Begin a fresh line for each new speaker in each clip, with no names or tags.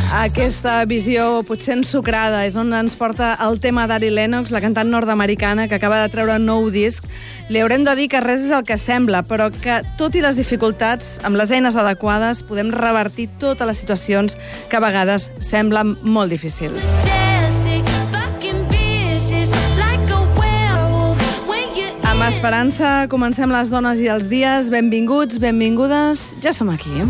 Aquesta visió potser ensucrada és on ens porta el tema d'Ari Lennox, la cantant nord-americana que acaba de treure un nou disc. Li haurem de dir que res és el que sembla, però que, tot i les dificultats, amb les eines adequades, podem revertir totes les situacions que a vegades semblen molt difícils. Amb esperança comencem les dones i els dies. Benvinguts, benvingudes, ja som aquí.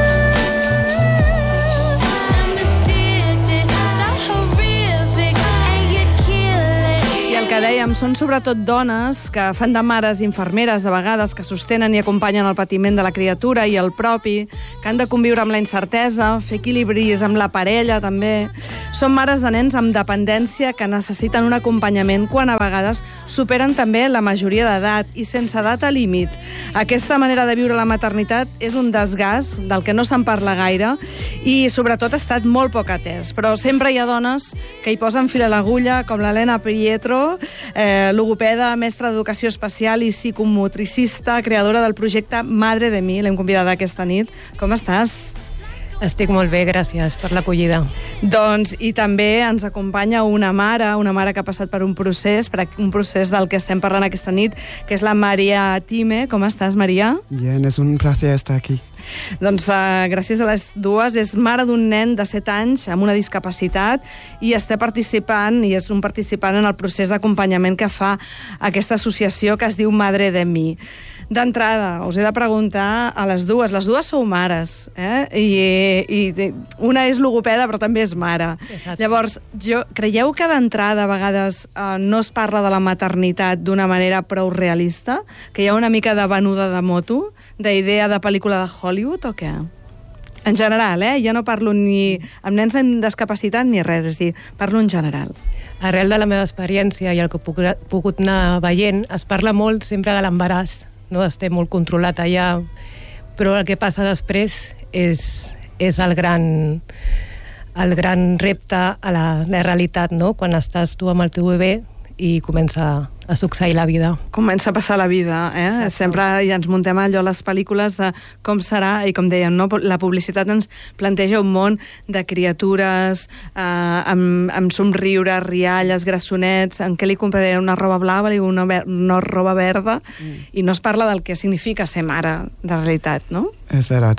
Que dèiem, són sobretot dones que fan de mares i infermeres de vegades, que sostenen i acompanyen el patiment de la criatura i el propi, que han de conviure amb la incertesa, fer equilibris amb la parella també. Són mares de nens amb dependència que necessiten un acompanyament quan a vegades superen també la majoria d'edat i sense data límit. Aquesta manera de viure la maternitat és un desgast del que no se'n parla gaire i sobretot ha estat molt poc atès, però sempre hi ha dones que hi posen fil a l'agulla, com l'Helena Pietro, logopeda, mestra d'educació especial i psicomotricista, creadora del projecte Madre de Mi. L'hem convidada aquesta nit. Com estàs?
Estic molt bé, gràcies per l'acollida.
Doncs, i també ens acompanya una mare que ha passat per un procés del que estem parlant aquesta nit, que és la Maria Time. Com estàs, Maria?
Bien, es un placer estar aquí.
Doncs gràcies a les dues. És mare d'un nen de 7 anys amb una discapacitat i està participant, i és un participant en el procés d'acompanyament que fa aquesta associació que es diu Madre de Mi. D'entrada, us he de preguntar a les dues sou mares, i una és logopeda però també és mare.
Exacte.
Llavors, creieu que d'entrada a vegades no es parla de la maternitat d'una manera prou realista? Que hi ha una mica de venuda de moto, d'idea de pel·lícula de Hollywood o què? En general, ja no parlo ni amb nens amb discapacitat ni res, és a dir, parlo en general.
Arrel de la meva experiència i el que he pogut anar veient, es parla molt sempre de l'embaràs, no? Estem molt controlat allà, però el que passa després és el gran repte a la realitat, no? Quan estàs tu amb el teu bebè i comença a succeir la vida.
Comença a passar la vida,
Exacte.
Sempre ja ens muntem allò les pel·lícules de com serà, i com dèiem, no? La publicitat ens planteja un món de criatures amb somriures, rialles, grassonets, en què li compraré una roba blava, una roba verda, i no es parla del que significa ser mare de realitat, ¿no?
Es verdad.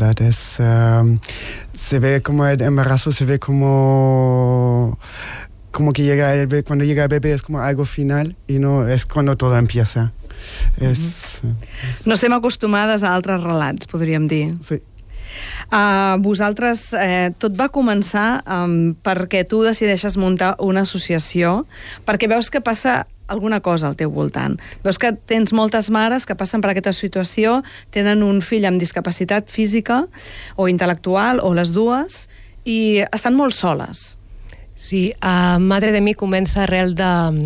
Se ve como el embarazo, se ve como que cuando llega el bebé es como algo final y no es cuando todo empieza.
No estem acostumades a altres relats, podríem dir.
Sí.
Vosaltres, tot va començar perquè tu decideixes muntar una associació, perquè veus que passa alguna cosa al teu voltant. Veus que tens moltes mares que passen per aquesta situació, tenen un fill amb discapacitat física o intel·lectual, o les dues, i estan molt soles.
Sí, Madre de Mi comença arrel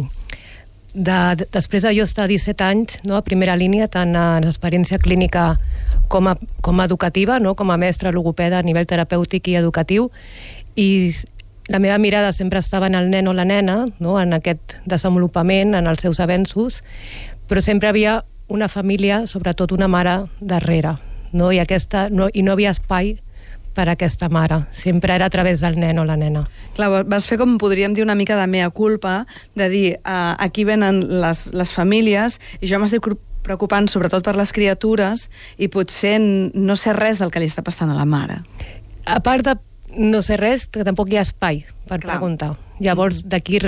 després de jo estar 17 anys, no, a primera línia, tant en experiència clínica com a educativa, no, com a mestra logopeda a nivell terapèutic i educatiu, i la meva mirada sempre estava en el nen o la nena, no, en aquest desenvolupament, en els seus avenços, però sempre havia una família, sobretot una mare, darrere, no, i no havia espai per a aquesta mare. Sempre era a través del nen o la nena.
Clar, vas fer, com podríem dir, una mica de mea culpa, de dir, aquí venen les famílies i jo m'estic preocupant sobretot per les criatures i potser no sé res del que li està passant a la mare.
A part de no sé res, que tampoc hi ha espai per preguntar. Llavors, d'aquí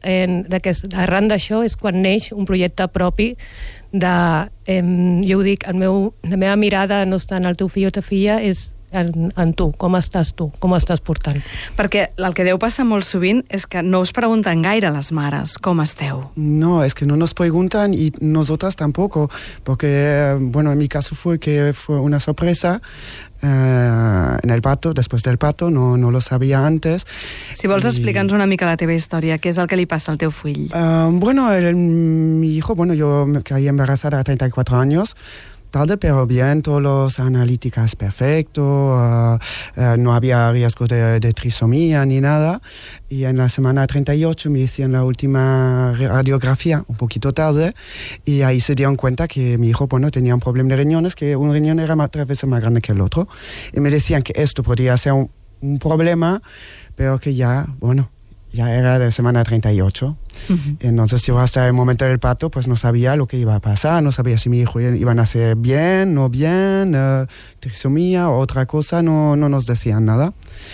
arran d'això és quan neix un projecte propi jo ho dic, la meva mirada no està en el teu fill o ta filla, és en tu, com estàs portant.
Perquè el que deu passar molt sovint és que no us pregunten gaire les mares com esteu.
No, es que no nos preguntan y nosotras tampoco, porque, bueno, en mi caso fue una sorpresa en el parto, después del parto, no lo sabía antes.
Si vols explica'ns una mica la teva història, què és el que li passa al teu fill?
Bueno, mi hijo, yo me caí embarazada a 34 años, tarde, pero bien, todos los analíticas perfecto, no había riesgo de trisomía ni nada. Y en la semana 38 me hicieron la última radiografía, un poquito tarde, y ahí se dieron cuenta que mi hijo, tenía un problema de riñones, que un riñón era 3 veces más grande que el otro. Y me decían que esto podría ser un problema, pero que ya era de semana 38. Entonces yo hasta el momento del parto pues no sabía lo que iba a pasar, no sabía si mi hijo iba a nacer bien, no bien, trisomía o otra cosa, no nos decían nada.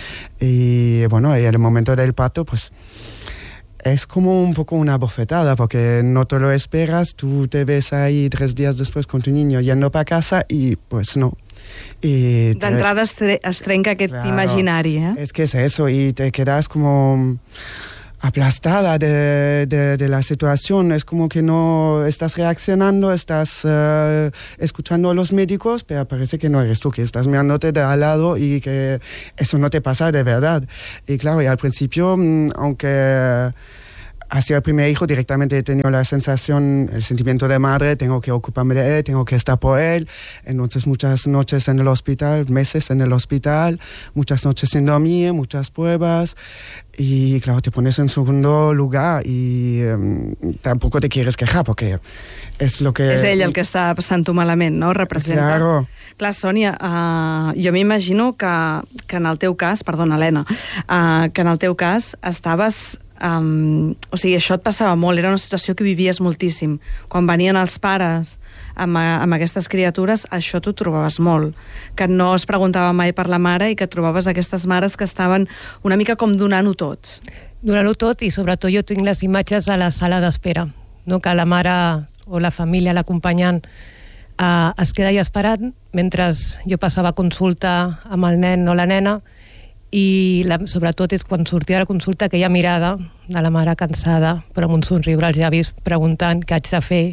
Y bueno, y en el momento del parto pues es como un poco una bofetada, porque no te lo esperas, tú te ves ahí 3 días después con tu niño yendo para casa y pues no.
D'entrada es trenca aquest imaginari, eh?
Es que es eso, y te quedas como aplastada de la situación. Es como que no estás reaccionando, estás escuchando a los médicos, pero parece que no eres tú, que estás mirándote de al lado y que eso no te pasa de verdad. Y claro, y al principio, aunque ha sido el primer hijo, directamente he tenido la sensación, el sentimiento de madre, tengo que ocuparme de él, tengo que estar por él. Entonces muchas noches en el hospital, meses en el hospital, muchas noches sin dormir, muchas pruebas. Y claro, te pones en segundo lugar y tampoco te quieres quejar porque és lo que...
És ell el que està passant-ho malament, no? Representa.
Claro.
Clar, Sònia, jo m'imagino que en el teu cas, perdona, Helena, que en el teu cas estaves... o sigui, això et passava molt, era una situació que vivies moltíssim. Quan venien els pares amb aquestes criatures, això t'ho trobaves molt, que no es preguntava mai per la mare i que trobaves aquestes mares que estaven una mica com donant-ho tot.
Donant-ho tot, i sobretot jo tinc les imatges de la sala d'espera, no? Que la mare o la família, l'acompanyant, es queda allà esperant mentre jo passava consulta amb el nen o la nena, i sobretot és quan sortia de la consulta aquella mirada de la mare cansada però amb un somriure als llavis preguntant què haig de fer,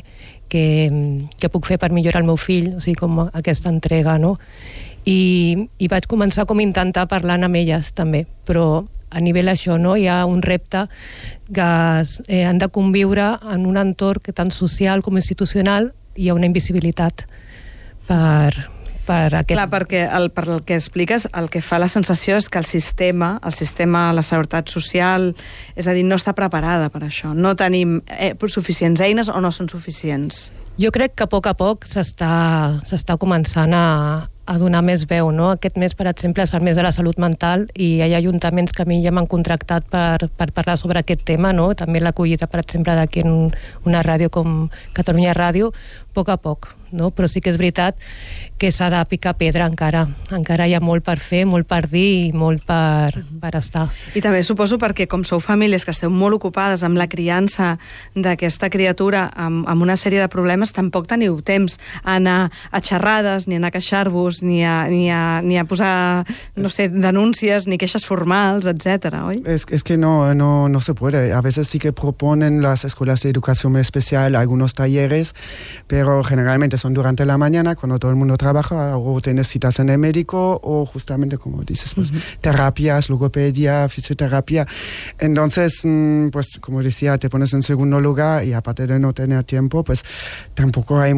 què puc fer per millorar el meu fill, o sigui, com aquesta entrega, no? I vaig començar com a intentar parlant amb elles també, però a nivell això, no? Hi ha un repte que han de conviure en un entorn que tant social com institucional hi ha una invisibilitat per aquest...
Clar, perquè per el que expliques, el que fa la sensació és que el sistema, la seguretat social, és a dir, no està preparada per això. No tenim suficients eines o no són suficients.
Jo crec que a poc s'està començant a donar més veu, no? Aquest mes, per exemple, és el mes de la salut mental i hi ha ajuntaments que a mi ja m'han contractat per parlar sobre aquest tema, no? També l'acollida, per exemple, d'aquí en una ràdio com Catalunya Ràdio, a poc, no? Però sí que és veritat que s'ha de picar pedra encara. Encara hi ha molt per fer, molt per dir i molt per estar.
I també suposo perquè com sou famílies que esteu molt ocupades amb la criança d'aquesta criatura amb una sèrie de problemes, tampoc teniu temps a anar a xerrades, ni a anar a queixar-vos, ni a posar, no sé, denúncies, ni queixes formals, etcétera, oi?
Es que no se puede. A veces sí que proponen las escuelas de educación especial algunos talleres, pero generalmente son durante la mañana cuando todo el mundo trabaja o tienes citas en el médico o justamente, como dices, pues terapias, logopedia, fisioterapia. Entonces, pues como decía, te pones en segundo lugar y aparte de no tener tiempo, pues tampoco hay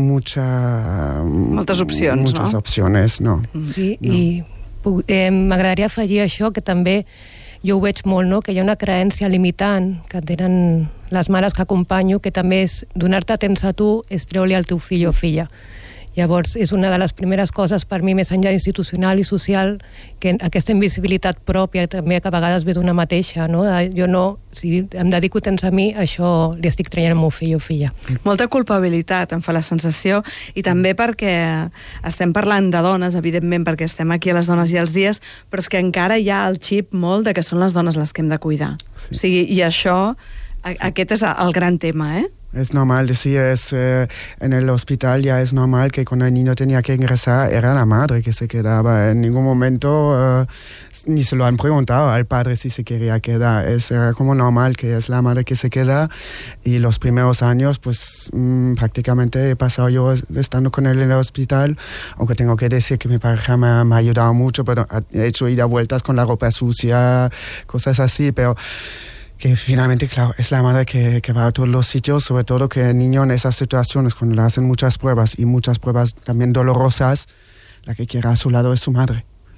moltes opcions,
muchas opciones, no.
Sí,
no.
I m'agradaria afegir això, que també jo ho veig molt, no? Que hi ha una creença limitant que tenen les mares que acompanyo, que també és donar-te temps a tu, és treure-li al teu fill o filla. Llavors, és una de les primeres coses per mi, més enllà institucional i social, que aquesta invisibilitat pròpia també que a vegades ve d'una mateixa, no? Jo no, si em dedico temps a mi, això li estic traient al meu fill o filla.
Molta culpabilitat, em fa la sensació, i també perquè estem parlant de dones, evidentment, perquè estem aquí a les dones i els dies, però és que encara hi ha el xip molt de que són les dones les que hem de cuidar. Sí. O sigui, i això, aquest és el gran tema, eh?
Es normal decir, en el hospital ya es normal que cuando el niño tenía que ingresar era la madre que se quedaba. En ningún momento ni se lo han preguntado al padre si se quería quedar. Es como normal que es la madre que se queda, y los primeros años pues prácticamente he pasado yo estando con él en el hospital, aunque tengo que decir que mi pareja me ha ayudado mucho, pero he hecho ida vueltas con la ropa sucia, cosas así, pero que finalmente, claro, es la madre que va a todos los sitios, sobre todo que el niño en esas situaciones, cuando le hacen muchas pruebas y muchas pruebas también dolorosas, la que quiera a su lado es su madre.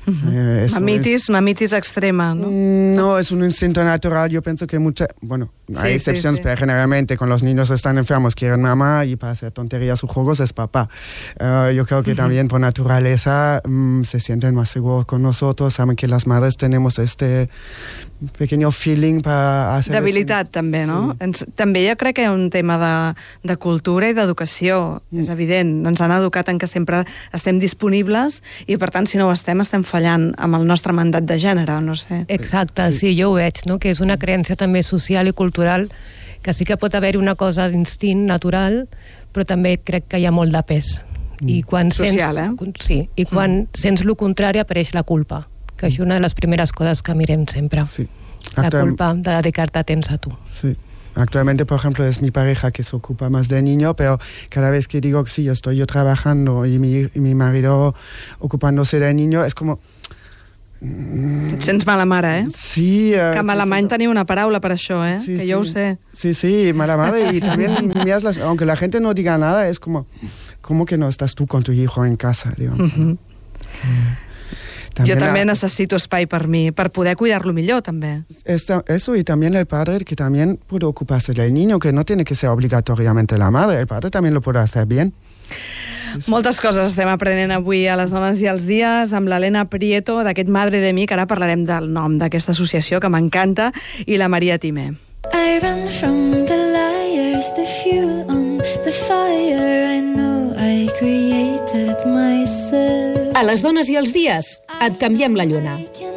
Mamitis extrema, ¿no?
No, es un instinto natural. Yo pienso que hay excepciones, pero generalmente con los niños están enfermos, quieren mamá y para hacer tonterías o juegos es papá. Yo creo que también por naturaleza se sienten más seguros con nosotros, saben que las madres tenemos este pequeño feeling para hacer...
D'habilitat, també, no? També jo crec que hi ha un tema de cultura i d'educació. És evident, ens han educat en que sempre estem disponibles i, per tant, si no ho estem fallant amb el nostre mandat de gènere, no sé.
Exacte, sí, jo ho veig, no? Que és una creença també social i cultural, que sí que pot haver una cosa d'instint natural, però també crec que hi ha molt de pes. I quan
social,
Sí, i quan sents lo contrari apareix la culpa, que és una de les primeres coses que mirem sempre.
Sí.
La culpa de dedicar-te temps a tu.
Sí. Actualmente, por ejemplo, es mi pareja que se ocupa más del niño, pero cada vez que digo que sí, estoy yo trabajando y mi marido ocupándose del niño, es como...
Et sents mala mare, eh?
Sí.
Que en alemany teniu una paraula per això, eh?
Sí,
que jo ho sé.
Sí, mala madre. Y también, aunque la gente no diga nada, es como que no estás tú con tu hijo en casa, digamos.
Jo també necessito espai per mi, per poder cuidar-lo millor, també.
Eso, y también el padre, que también puede ocuparse del niño, que no tiene que ser obligatoriamente la madre, el padre también lo puede hacer bien.
Sí. Moltes coses estem aprenent avui a les dones i els dies amb l'Helena Prieto, d'aquest Madre de Mi, que ara parlarem del nom d'aquesta associació, que m'encanta, i la Maria Timé. I run from the liars, the fuel on the fire, I know I created myself.
A les dones i els dies et canviem la lluna.